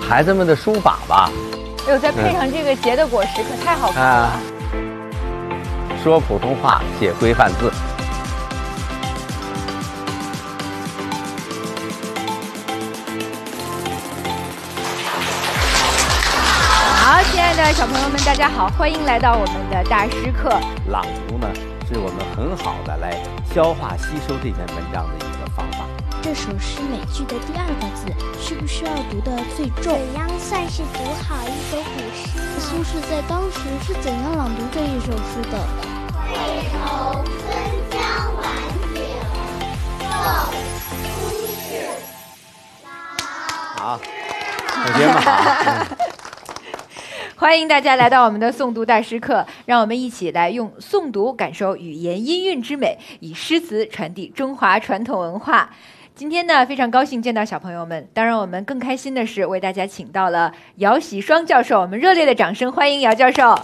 孩子们的书法吧。 哎呦，再配上这个结的果实，可太好看了。 说普通话，写规范字。 好，亲爱的小朋友们，大家好，欢迎来到我们的大师课。 朗读呢，是我们很好的来消化吸收这篇文章的一个方法。 这首诗每句的第二个字是不是要读得最重？ 怎样算是读好一首古诗？ 苏轼在当时是怎样朗读这一首诗的？ 惠愁春江晚景，宋·苏轼。 好，同学们好。 欢迎大家来到我们的诵读大师课，让我们一起来用诵读感受语言音韵之美，以诗词传递中华传统文化。今天呢，非常高兴见到小朋友们，当然我们更开心的是为大家请到了姚喜双教授，我们热烈的掌声欢迎姚教授。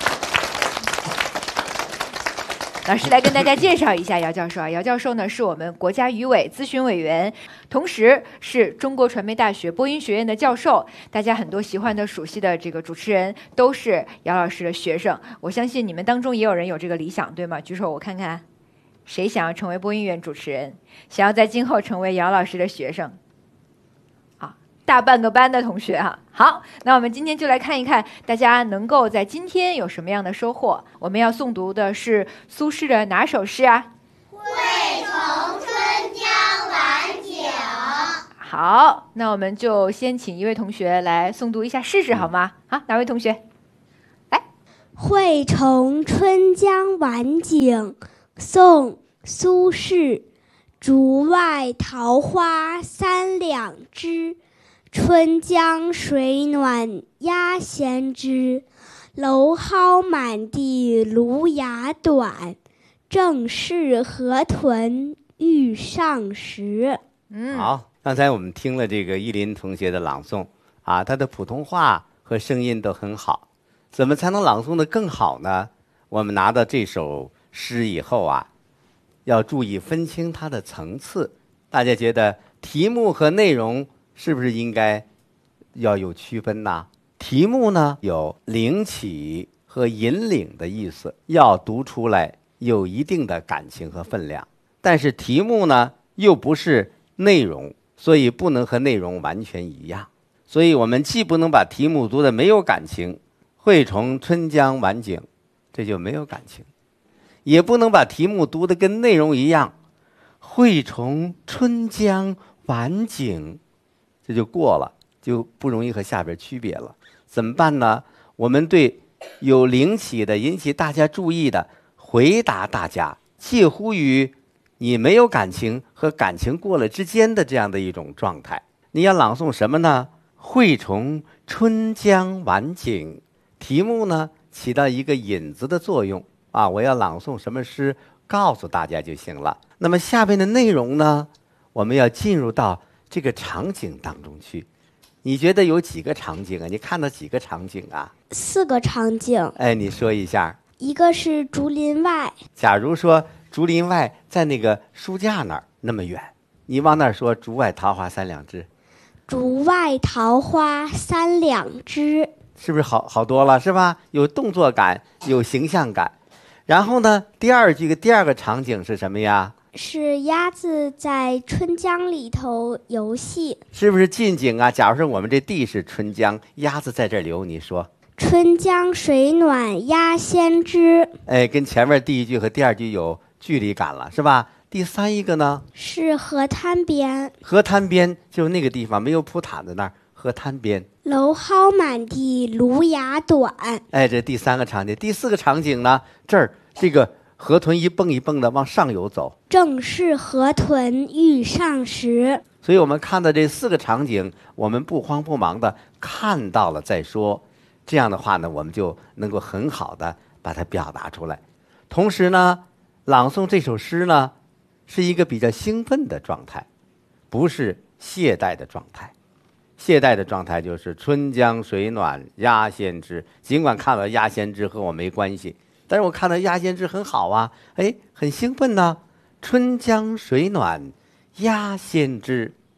老师来跟大家介绍一下姚教授啊，姚教授呢是我们国家语委咨询委员，同时是中国传媒大学播音学院的教授。大家很多喜欢的、熟悉的这个主持人都是姚老师的学生。我相信你们当中也有人有这个理想，对吗？举手我看看，谁想要成为播音员主持人？想要在今后成为姚老师的学生？大半个班的同学哈，好，那我们今天就来看一看大家能够在今天有什么样的收获。我们要诵读的是苏轼的哪首诗啊？ 惠从春江晚景。 好，那我们就先请一位同学来诵读一下试试好吗？好，哪位同学？来。 惠从春江晚景，宋·苏轼。竹外桃花三两枝，春江水暖鸭先知。蒌蒿满地芦芽短，正是河豚欲上时。 好，刚才我们听了这个依林同学的朗诵啊，他的普通话和声音都很好。怎么才能朗诵得更好呢？我们拿到这首诗以后啊，要注意分清它的层次。大家觉得题目和内容是不是应该要有区分呢？题目呢有领起和引领的意思，要读出来有一定的感情和分量。但是题目呢又不是内容，所以不能和内容完全一样。所以我们既不能把题目读得没有感情，惠从春江晚景，这就没有感情；也不能把题目读得跟内容一样，惠从春江晚景，这就过了，就不容易和下边区别了。怎么办呢？我们对有领起的、引起大家注意的回答大家，介乎于你没有感情和感情过了之间的这样的一种状态。你要朗诵什么呢？惠从春江晚景，题目呢起到一个引子的作用啊，我要朗诵什么诗，告诉大家就行了。那么下边的内容呢，我们要进入到这个场景当中去。你觉得有几个场景啊？你看到几个场景啊 ？4个场景。 哎，你说一下。 一个是竹林外。 假如说竹林外在那个书架那儿那么远，你往那儿说竹外桃花三两枝。 竹外桃花三两枝， 是不是好多了，是吧？有动作感，有形象感。然后呢，第二个场景是什么呀？ 是鸭子在春江里头游戏。 是不是近景啊？假如说我们这地是春江，鸭子在这流，你说春江水暖鸭先知。 哎，跟前面第一句和第二句有距离感了，是吧？第三一个呢是河滩边。 河滩边就是那个地方，没有铺毯子那儿，河滩边。 蒌蒿满地芦芽短。 哎，这第三个场景。第四个场景呢，这儿这个河豚一蹦一蹦的往上游走， 正是河豚欲上时。 所以我们看到这4个场景，我们不慌不忙的看到了再说，这样的话呢，我们就能够很好的把它表达出来。同时呢，朗诵这首诗呢是一个比较兴奋的状态，不是懈怠的状态。懈怠的状态就是春江水暖鸭先知，尽管看到鸭先知和我没关系，但是我看到鸭先知很好啊，哎，很兴奋呢。春江水暖鸭先知，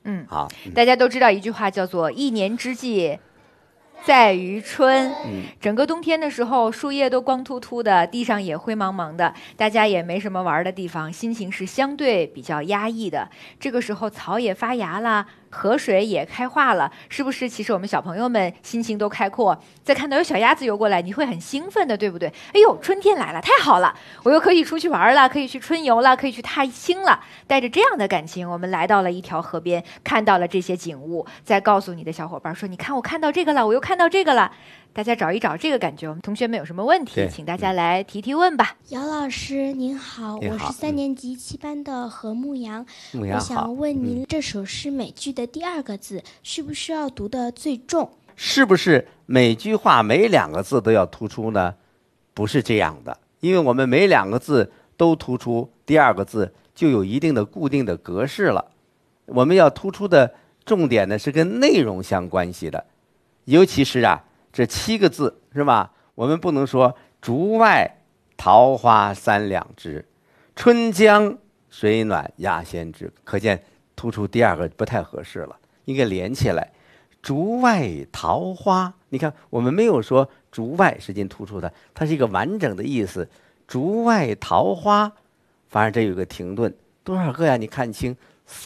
好， 大家都知道一句话叫做“一年之计在于春”。整个冬天的时候，树叶都光秃秃的，地上也灰茫茫的，大家也没什么玩的地方，心情是相对比较压抑的。这个时候，草也发芽了，河水也开化了，是不是？其实我们小朋友们心情都开阔，再看到有小鸭子游过来，你会很兴奋的，对不对？哎呦，春天来了，太好了，我又可以出去玩了，可以去春游了，可以去踏青了。带着这样的感情，我们来到了一条河边，看到了这些景物，再告诉你的小伙伴说：“你看，我看到这个了，我又看到这个了。”大家找一找这个感觉。我们同学们有什么问题，请大家来提提问吧。 姚老师您好，我是3年级7班的何牧阳。我想问您，这首诗每句的第2个字需不需要读得最重？ 是不是每句话每2个字都要突出呢？不是这样的，因为我们每2个字都突出，第2个字就有一定的固定的格式了。我们要突出的重点呢是跟内容相关系的，尤其是这7个字是吧？我们不能说竹外桃花3两枝，春江水暖鸭先知，可见突出第2个不太合适了，应该连起来。竹外桃花，你看我们没有说竹外是进突出的，它是一个完整的意思。竹外桃花，反而这有个停顿，多少个呀？你看清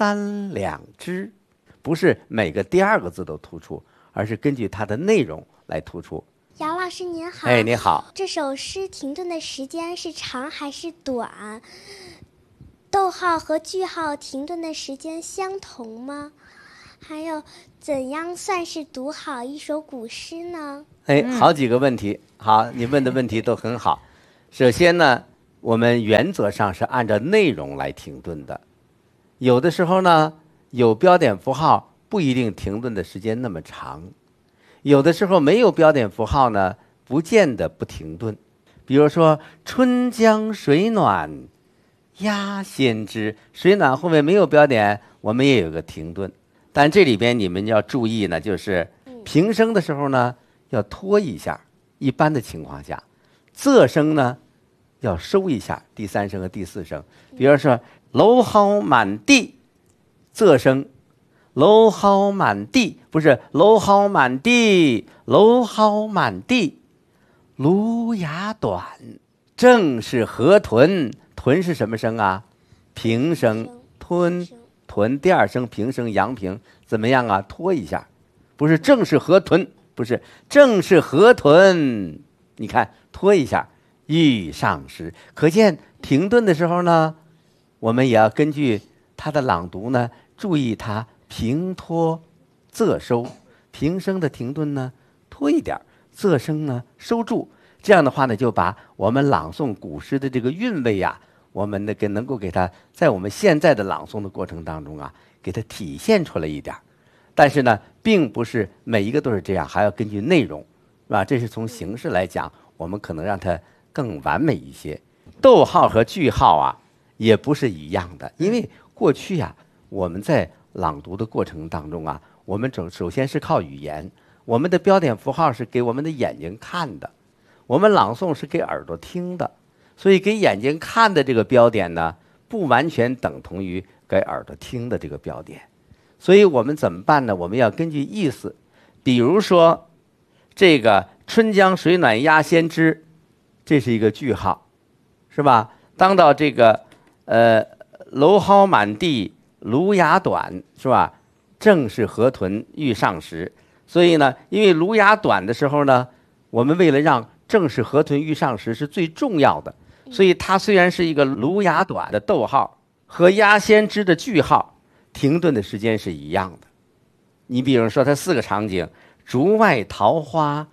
，3两枝，不是每个第2个字都突出，而是根据它的内容来突出。 姚老师您好。 哎，你好。 这首诗停顿的时间是长还是短？逗号和句号停顿的时间相同吗？还有，怎样算是读好一首古诗呢？ 好几个问题。好，你问的问题都很好。首先呢，我们原则上是按照内容来停顿的。有的时候呢，有标点符号不一定停顿的时间那么长，有的时候没有标点符号呢，不见得不停顿。比如说春江水暖鸭先知，水暖后面没有标点，我们也有个停顿。但这里边你们要注意呢，就是平声的时候呢要拖一下，一般的情况下仄声呢要收一下，第3声和第4声。比如说蒌蒿满地，仄声蒌蒿满地，不是蒌蒿满地，蒌蒿满地，芦芽短，正是河豚，豚是什么声啊？平声，吞，豚第2声平声阳平，怎么样啊？拖一下，不是正是河豚，不是正是河豚，你看拖一下，欲上时。可见停顿的时候呢，我们也要根据它的朗读呢，注意它平拖仄收，平声的停顿呢拖一点，仄声呢收住。这样的话呢，就把我们朗诵古诗的这个韵味我们能够给它在我们现在的朗诵的过程当中给它体现出来一点。但是呢，并不是每一个都是这样，还要根据内容，是吧？这是从形式来讲，我们可能让它更完美一些。逗号和句号也不是一样的，因为过去我们在朗读的过程当中我们首先是靠语言，我们的标点符号是给我们的眼睛看的，我们朗诵是给耳朵听的，所以给眼睛看的这个标点呢，不完全等同于给耳朵听的这个标点。所以我们怎么办呢？我们要根据意思，比如说这个春江水暖鸭先知，这是一个句号，是吧？当到这个蒌蒿满地芦芽短，是吧？正是河豚欲上时。所以呢，因为芦芽短的时候呢，我们为了让正是河豚欲上时是最重要的，所以它虽然是一个芦芽短的逗号，和鸭先知的句号停顿的时间是一样的。你比如说它4个场景，竹外桃花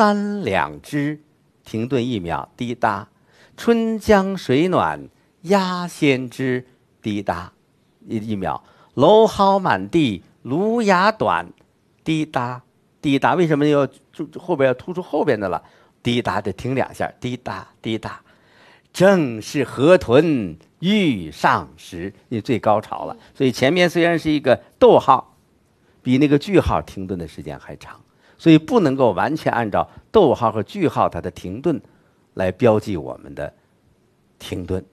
3两枝，停顿1秒，滴答；春江水暖鸭先知，滴答1秒；蒌蒿满地芦芽短，滴答滴答。为什么要后边要突出后边的了？滴答得停2下，滴答滴答。正是河豚欲上时，你最高潮了。所以前面虽然是一个逗号，比那个句号停顿的时间还长，所以不能够完全按照逗号和句号它的停顿来标记我们的停顿。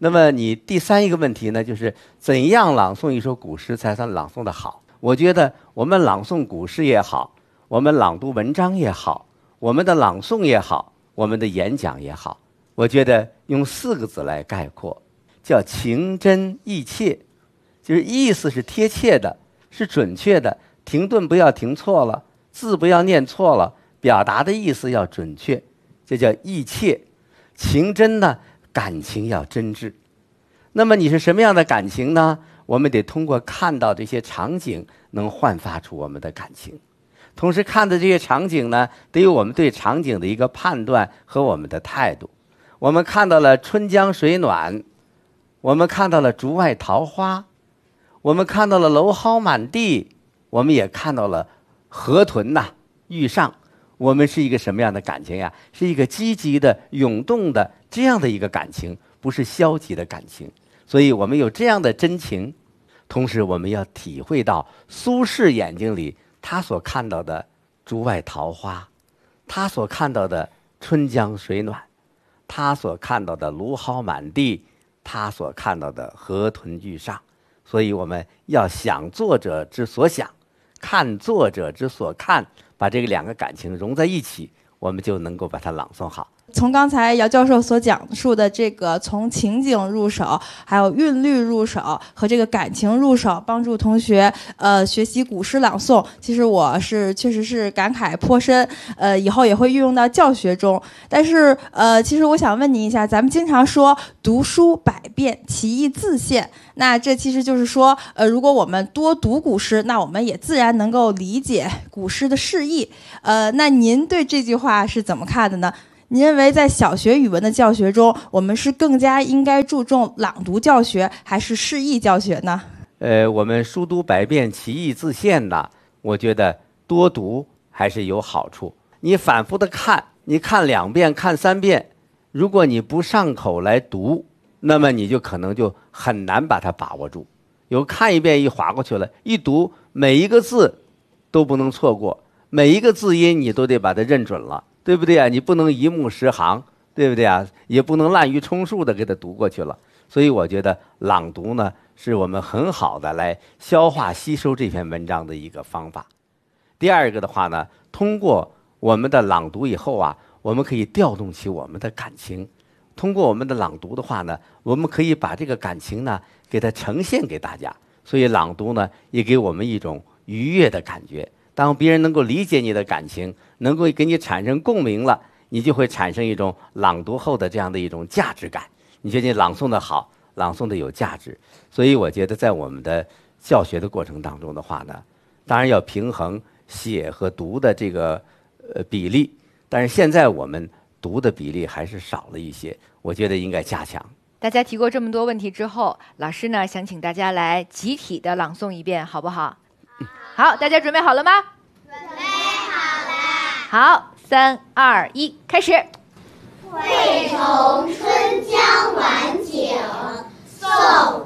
那么你第三一个问题呢，就是怎样朗诵一首古诗才算朗诵的好？我觉得我们朗诵古诗也好，我们朗读文章也好，我们的朗诵也好，我们的演讲也好，我觉得用4个字来概括，叫情真意切，就是意思是贴切的，是准确的，停顿不要停错了，字不要念错了，表达的意思要准确，这叫意切。情真呢，感情要真挚。那么你是什么样的感情呢？我们得通过看到这些场景，能焕发出我们的感情。同时看的这些场景呢，得有我们对场景的一个判断和我们的态度。我们看到了春江水暖，我们看到了竹外桃花，我们看到了蒌蒿满地，我们也看到了河豚欲上。我们是一个什么样的感情呀？是一个积极的、涌动的这样的一个感情，不是消极的感情。所以我们有这样的真情，同时我们要体会到苏轼眼睛里他所看到的竹外桃花，他所看到的春江水暖，他所看到的蒌蒿满地，他所看到的河豚欲上。所以我们要想作者之所想，看作者之所看，把这个2个感情融在一起，我们就能够把它朗诵好。 从刚才姚教授所讲述的这个从情景入手，还有韵律入手和这个感情入手，帮助同学学习古诗朗诵，其实我确实是感慨颇深，以后也会运用到教学中。但是其实我想问您一下，咱们经常说读书百遍，其义自现，那这其实就是说如果我们多读古诗，那我们也自然能够理解古诗的释义。那您对这句话是怎么看的呢？您认为在小学语文的教学中，我们是更加应该注重朗读教学，还是释义教学呢？ 我们书读百遍，其义自现呢，我觉得多读还是有好处。你反复的看，你看2遍、看3遍，如果你不上口来读，那么你就可能就很难把它把握住。有看1遍一划过去了，一读每一个字都不能错过，每一个字音你都得把它认准了。对不对啊？你不能一目十行，对不对啊？也不能滥竽充数的给它读过去了。所以我觉得朗读呢，是我们很好的来消化吸收这篇文章的一个方法。第2个的话呢，通过我们的朗读以后我们可以调动起我们的感情。通过我们的朗读的话呢，我们可以把这个感情呢给它呈现给大家。所以朗读呢，也给我们一种愉悦的感觉。当别人能够理解你的感情，能够给你产生共鸣了，你就会产生一种朗读后的这样的一种价值感。你觉得你朗诵的好，朗诵的有价值。所以我觉得在我们的教学的过程当中的话呢，当然要平衡写和读的这个比例，但是现在我们读的比例还是少了一些，我觉得应该加强。 大家提过这么多问题之后，老师呢想请大家来集体的朗诵一遍，好不好？好，大家准备好了吗？ 准备好了。 好，3、2、1，开始。 惠崇春江晚景，宋